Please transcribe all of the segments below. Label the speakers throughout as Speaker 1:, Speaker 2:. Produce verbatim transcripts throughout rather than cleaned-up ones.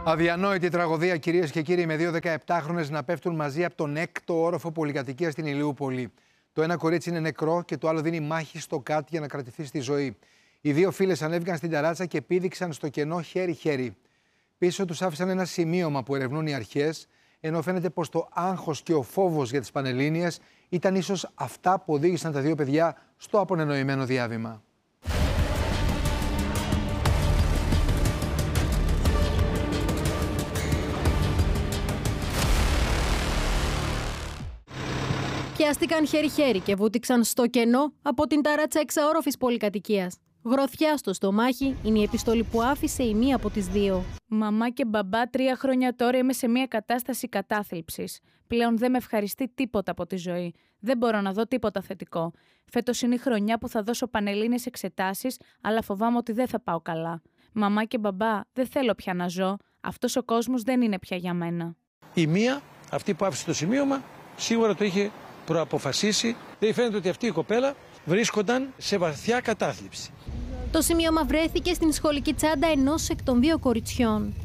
Speaker 1: Αδιανόητη τραγωδία, κυρίες και κύριοι, με δύο δεκαεπτάχρονες να πέφτουν μαζί από τον έκτο όροφο πολυκατοικίας στην Ηλιούπολη. Το ένα κορίτσι είναι νεκρό και το άλλο δίνει μάχη στο κάτ για να κρατηθεί στη ζωή. Οι δύο φίλες ανέβηκαν στην ταράτσα και πήδηξαν στο κενό χέρι-χέρι. Πίσω τους άφησαν ένα σημείωμα που ερευνούν οι αρχές, ενώ φαίνεται πως το άγχος και ο φόβος για τις Πανελλήνιες ήταν ίσως αυτά που οδήγησαν τα δύο παιδιά στο απονενοημένο διάβημα.
Speaker 2: Πιάστηκαν χέρι-χέρι και βούτυξαν στο κενό από την ταράτσα εξαόροφης πολυκατοικίας. Γροθιά στο στομάχι είναι η επιστολή που άφησε η μία από τις δύο.
Speaker 3: Μαμά και μπαμπά, τρία χρόνια τώρα είμαι σε μια κατάσταση κατάθλιψης. Πλέον δεν με ευχαριστεί τίποτα από τη ζωή. Δεν μπορώ να δω τίποτα θετικό. Φέτος είναι η χρονιά που θα δώσω πανελλήνιες εξετάσεις, αλλά φοβάμαι ότι δεν θα πάω καλά. Μαμά και μπαμπά, δεν θέλω πια να ζω. Αυτός ο κόσμος δεν είναι πια για μένα.
Speaker 4: Η μία, αυτή που άφησε το σημείωμα, σίγουρα το είχε προαποφασίσει. Δεν φαίνεται ότι αυτή η κοπέλα βρίσκονταν σε βαθιά κατάθλιψη.
Speaker 2: Το σημείωμα βρέθηκε στην σχολική τσάντα ενός εκ των δύο κοριτσιών.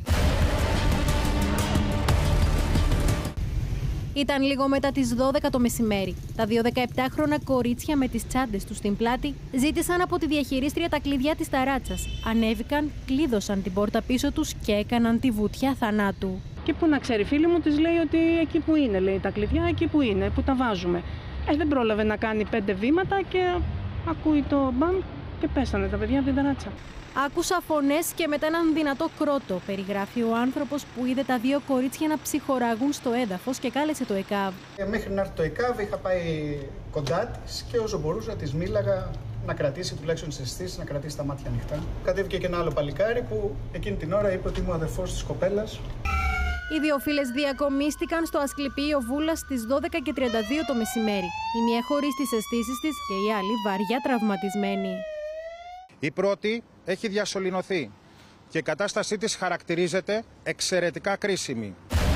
Speaker 2: Ήταν λίγο μετά τις δώδεκα το μεσημέρι. Τα δύο δεκαεπτάχρονα κορίτσια με τις τσάντες τους στην πλάτη ζήτησαν από τη διαχειρίστρια τα κλειδιά της ταράτσας. Ανέβηκαν, κλείδωσαν την πόρτα πίσω τους και έκαναν τη βουτιά θανάτου.
Speaker 5: Και που να ξέρει, φίλη μου της λέει ότι εκεί που είναι, λέει, τα κλειδιά, εκεί που είναι, που τα βάζουμε. Ε, δεν πρόλαβε να κάνει πέντε βήματα και ακούει το μπαμ και πέσανε τα παιδιά από την ταράτσα.
Speaker 2: Άκουσα φωνές και μετά έναν δυνατό κρότο, περιγράφει ο άνθρωπος που είδε τα δύο κορίτσια να ψυχοραγούν στο έδαφος και κάλεσε το ΕΚΑΒ.
Speaker 6: Μέχρι να έρθει το ΕΚΑΒ είχα πάει κοντά της και όσο μπορούσα της μίλαγα να κρατήσει τουλάχιστον τις αισθήσεις, να κρατήσει τα μάτια ανοιχτά. Κατέβηκε και ένα άλλο παλικάρι που εκείνη την ώρα είπε ότι είμαι ο αδερφός της κοπέλας.
Speaker 2: Οι δύο φίλες διακομίστηκαν στο Ασκληπείο Βούλας στις δώδεκα και τριάντα δύο το μεσημέρι. Η μία χωρίς τις αισθήσεις της και η άλλη βαριά τραυματισμένη.
Speaker 7: Η πρώτη έχει διασωληνωθεί και η κατάστασή της χαρακτηρίζεται εξαιρετικά κρίσιμη.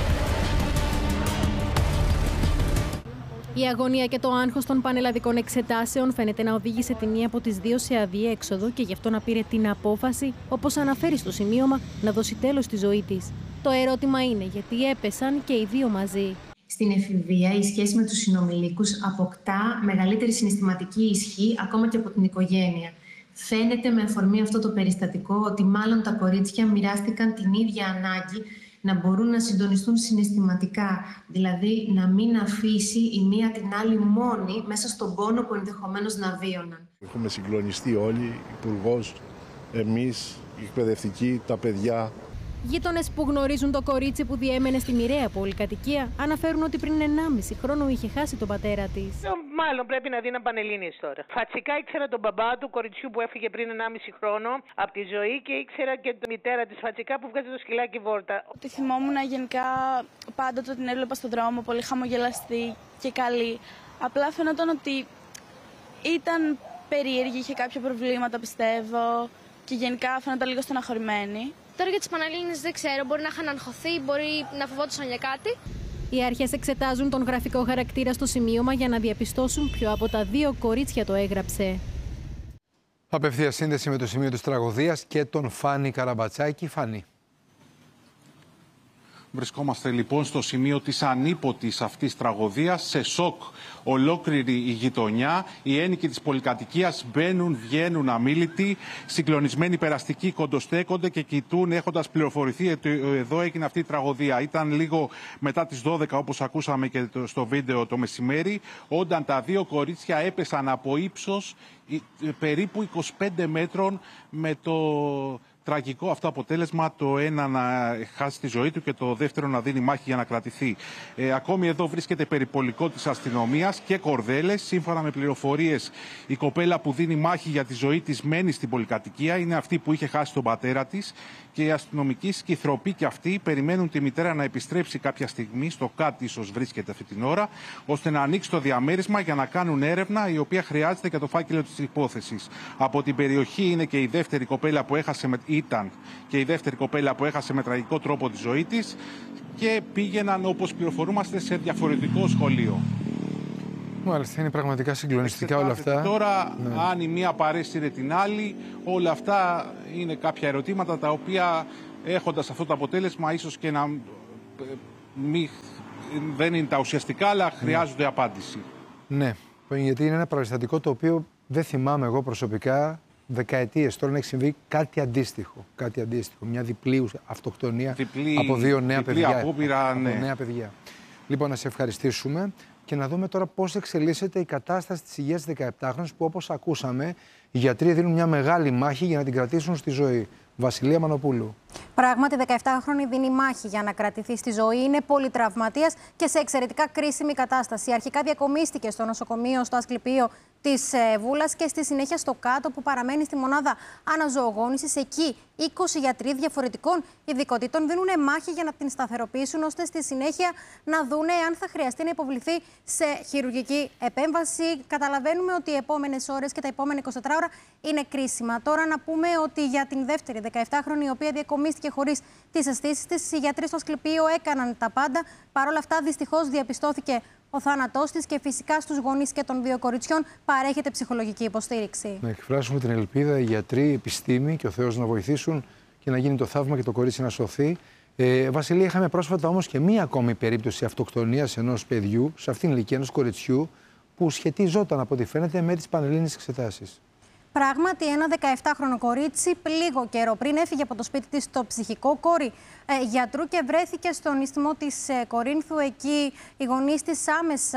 Speaker 2: Η αγωνία και το άγχος των πανελλαδικών εξετάσεων φαίνεται να οδήγησε τη μία από τις δύο σε αδιέξοδο και γι' αυτό να πήρε την απόφαση, όπως αναφέρει στο σημείωμα, να δώσει τέλος στη ζωή της. Το ερώτημα είναι γιατί έπεσαν και οι δύο μαζί.
Speaker 8: Στην εφηβεία η σχέση με τους συνομιλίκους αποκτά μεγαλύτερη συναισθηματική ισχύ ακόμα και από την οικογένεια. Φαίνεται με αφορμή αυτό το περιστατικό ότι μάλλον τα κορίτσια μοιράστηκαν την ίδια ανάγκη να μπορούν να συντονιστούν συναισθηματικά, δηλαδή να μην αφήσει η μία την άλλη μόνη μέσα στον πόνο που ενδεχομένως να βίωναν.
Speaker 9: Έχουμε συγκλονιστεί όλοι, υπουργός, εμείς, οι εκπαιδευτικοί, τα παιδιά.
Speaker 2: Γείτονες που γνωρίζουν το κορίτσι που διέμενε στη μοιραία πολυκατοικία αναφέρουν ότι πριν ενάμιση χρόνο είχε χάσει τον πατέρα της.
Speaker 10: Μάλλον πρέπει να δίναν Πανελλήνιες τώρα. Φατσικά ήξερα τον μπαμπά του κοριτσιού που έφυγε πριν ενάμιση χρόνο από τη ζωή και ήξερα και τη μητέρα της Φατσικά που βγάζει το σκυλάκι βόρτα.
Speaker 3: Τη θυμόμουν γενικά πάντοτε την έβλεπα στον δρόμο, πολύ χαμογελαστή και καλή. Απλά φαινόταν ότι ήταν περίεργη, είχε κάποια προβλήματα πιστεύω και γενικά φαίνονταν λίγο στεναχωρημένη.
Speaker 11: Τώρα για τις Πανελλήνιες δεν ξέρω, μπορεί να είχαν αγχωθεί, μπορεί να φοβόντουσαν για κάτι.
Speaker 2: Οι αρχές εξετάζουν τον γραφικό χαρακτήρα στο σημείωμα για να διαπιστώσουν ποιο από τα δύο κορίτσια το έγραψε.
Speaker 1: Απευθείας σύνδεση με το σημείο της τραγωδίας και τον Φάνη Καραμπατσάκη. Φάνη.
Speaker 12: Βρισκόμαστε λοιπόν στο σημείο της ανίποτης αυτής τραγωδίας, σε σοκ ολόκληρη η γειτονιά. Οι ένοικοι της πολυκατοικίας μπαίνουν, βγαίνουν αμίλητοι, συγκλονισμένοι περαστικοί κοντοστέκονται και κοιτούν έχοντας πληροφορηθεί ότι εδώ έγινε αυτή η τραγωδία. Ήταν λίγο μετά τις δώδεκα όπως ακούσαμε και στο βίντεο το μεσημέρι, όταν τα δύο κορίτσια έπεσαν από ύψος περίπου είκοσι πέντε μέτρων με το τραγικό αυτό αποτέλεσμα, το ένα να χάσει τη ζωή του και το δεύτερο να δίνει μάχη για να κρατηθεί. Ε, ακόμη εδώ βρίσκεται περιπολικό της αστυνομίας και κορδέλες. Σύμφωνα με πληροφορίες, η κοπέλα που δίνει μάχη για τη ζωή της μένει στην πολυκατοικία. Είναι αυτή που είχε χάσει τον πατέρα της και οι αστυνομικοί σκυθροποί και αυτοί περιμένουν τη μητέρα να επιστρέψει κάποια στιγμή, στο ΚΑΤ ίσως βρίσκεται αυτή την ώρα, ώστε να ανοίξει το διαμέρισμα για να κάνουν έρευνα η οποία χρειάζεται για το φάκελο της υπόθεσης. Από την περιοχή είναι και η δεύτερη κοπέλα που έχασε με... ήταν και η δεύτερη κοπέλα που έχασε με τραγικό τρόπο τη ζωή της και πήγαιναν, όπως πληροφορούμαστε, σε διαφορετικό σχολείο.
Speaker 1: Μάλιστα, είναι πραγματικά συγκλονιστικά όλα αυτά.
Speaker 12: Τώρα,
Speaker 1: ναι.
Speaker 12: αν η μία παρέσυρε την άλλη, όλα αυτά είναι κάποια ερωτήματα τα οποία έχοντας αυτό το αποτέλεσμα, ίσως και να μη, δεν είναι τα ουσιαστικά, αλλά χρειάζονται ναι. απάντηση.
Speaker 1: Ναι, γιατί είναι ένα περιστατικό το οποίο δεν θυμάμαι εγώ προσωπικά δεκαετίες τώρα να έχει συμβεί κάτι αντίστοιχο. Κάτι αντίστοιχο. Μια διπλή αυτοκτονία
Speaker 12: διπλή,
Speaker 1: από δύο νέα
Speaker 12: διπλή
Speaker 1: παιδιά.
Speaker 12: Απόπειρα,
Speaker 1: από
Speaker 12: ναι.
Speaker 1: νέα παιδιά. Λοιπόν, να σε ευχαριστήσουμε και να δούμε τώρα πώς εξελίσσεται η κατάσταση της υγείας της δεκαεπτάχρονης που, όπως ακούσαμε, οι γιατροί δίνουν μια μεγάλη μάχη για να την κρατήσουν στη ζωή. Βασιλεία Μανοπούλου.
Speaker 13: Πράγματι, δεκαεπτάχρονη δίνει μάχη για να κρατηθεί στη ζωή. Είναι πολυτραυματίας και σε εξαιρετικά κρίσιμη κατάσταση. Αρχικά διακομίστηκε στο νοσοκομείο, στο Ασκληπείο της Βούλας και στη συνέχεια στο Κάτω, που παραμένει στη μονάδα αναζωογόνησης. Εκεί είκοσι γιατροί διαφορετικών ειδικοτήτων δίνουν μάχη για να την σταθεροποιήσουν, ώστε στη συνέχεια να δούνε αν θα χρειαστεί να υποβληθεί σε χειρουργική επέμβαση. Καταλαβαίνουμε ότι οι επόμενες ώρες και τα επόμενα εικοσιτέσσερις ώρα είναι κρίσιμα. Τώρα να πούμε ότι για την δεύτερη δεκαεπτάχρονη, η οποία διακομίστηκε χωρίς τις αισθήσεις της, οι γιατροί στο Ασκληπείο έκαναν τα πάντα. Παρ' όλα αυτά, δυστυχώς διαπιστώθηκε ο θάνατός της και φυσικά στους γονείς και των δύο κοριτσιών παρέχεται ψυχολογική υποστήριξη.
Speaker 1: Να εκφράσουμε την ελπίδα οι γιατροί, η επιστήμη και ο Θεός να βοηθήσουν και να γίνει το θαύμα και το κορίτσι να σωθεί. Ε, Βασιλεία, είχαμε πρόσφατα όμως και μία ακόμη περίπτωση αυτοκτονίας ενός παιδιού, σε αυτήν την ηλικία ενός κοριτσιού, που σχετιζόταν από ό,τι φαίνεται με τις πανελλήνιες εξετάσεις.
Speaker 13: Πράγματι, ένα δεκαεπτάχρονο κορίτσι λίγο καιρό πριν έφυγε από το σπίτι της στο ψυχικό, κόρη ε, γιατρού, και βρέθηκε στον ισθμό της ε, Κορίνθου. Εκεί οι γονείς της άμεσα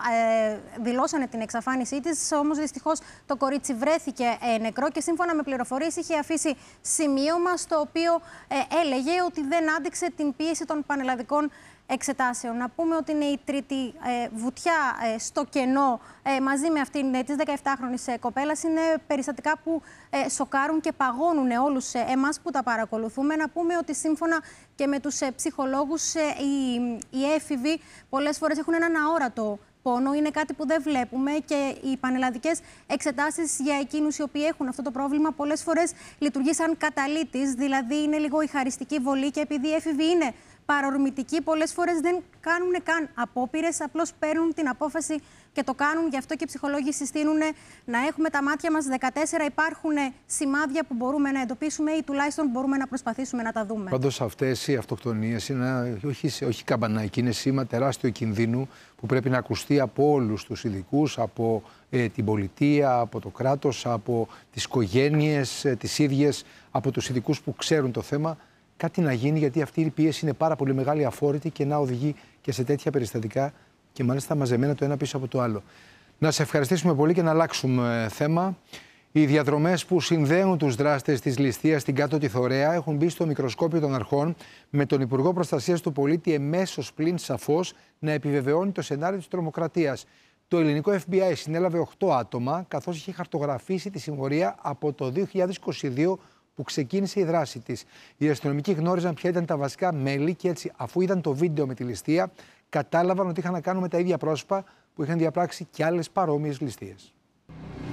Speaker 13: ε, δηλώσανε την εξαφάνισή της, όμως δυστυχώς το κορίτσι βρέθηκε ε, νεκρό και σύμφωνα με πληροφορίες είχε αφήσει σημείωμα στο οποίο ε, έλεγε ότι δεν άντεξε την πίεση των πανελλαδικών εξετάσεων. Να πούμε ότι είναι η τρίτη ε, βουτιά ε, στο κενό ε, μαζί με αυτήν ε, της δεκαεπτάχρονης ε, κοπέλας. Είναι περιστατικά που ε, σοκάρουν και παγώνουν όλους ε, εμάς που τα παρακολουθούμε. Να πούμε ότι σύμφωνα και με τους ε, ψυχολόγους, ε, οι, οι έφηβοι πολλές φορές έχουν έναν αόρατο πόνο. Είναι κάτι που δεν βλέπουμε και οι πανελλαδικές εξετάσεις για εκείνους οι οποίοι έχουν αυτό το πρόβλημα πολλές φορές λειτουργεί σαν καταλύτης, δηλαδή είναι λίγο η χαριστική βολή, και επειδή οι έφηβοι είναι παρορμητικοί, πολλές φορές δεν κάνουν καν απόπειρες, απλώς παίρνουν την απόφαση και το κάνουν. Γι' αυτό και οι ψυχολόγοι συστήνουν να έχουμε τα μάτια μας δεκατέσσερα. Υπάρχουν σημάδια που μπορούμε να εντοπίσουμε ή τουλάχιστον μπορούμε να προσπαθήσουμε να τα δούμε.
Speaker 1: Πάντως αυτές οι αυτοκτονίες είναι όχι, όχι καμπανάκι, είναι σήμα τεράστιο κινδύνου που πρέπει να ακουστεί από όλους τους ειδικούς, από ε, την πολιτεία, από το κράτος, από τις οικογένειες, ε, τις ίδιες, από τους ειδικούς που ξέρουν το θέμα. Κάτι να γίνει, γιατί αυτή η πίεση είναι πάρα πολύ μεγάλη, αφόρητη και να οδηγεί και σε τέτοια περιστατικά και μάλιστα μαζεμένα το ένα πίσω από το άλλο. Να σε ευχαριστήσουμε πολύ και να αλλάξουμε θέμα. Οι διαδρομές που συνδέουν τους δράστες της ληστείας στην Κάτω τη Θωρέα έχουν μπει στο μικροσκόπιο των αρχών, με τον Υπουργό Προστασίας του Πολίτη εμέσως πλην σαφώς να επιβεβαιώνει το σενάριο της τρομοκρατίας. Το ελληνικό εφ μπι άι συνέλαβε οκτώ άτομα, καθώς είχε χαρτογραφήσει τη συμμορία από το δύο χιλιάδες είκοσι δύο που ξεκίνησε η δράση της. Οι αστυνομικοί γνώριζαν ποια ήταν τα βασικά μέλη και έτσι, αφού είδαν το βίντεο με τη ληστεία, κατάλαβαν ότι είχαν να κάνουν με τα ίδια πρόσωπα που είχαν διαπράξει και άλλες παρόμοιες ληστείες.